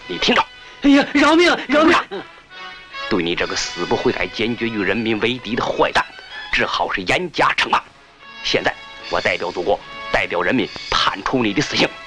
你听着。 哎呀，饶命！饶命！ 对你这个死不悔改、坚决与人民为敌的坏蛋，只好是严加惩罚。现在，我代表祖国，代表人民判处你的死刑。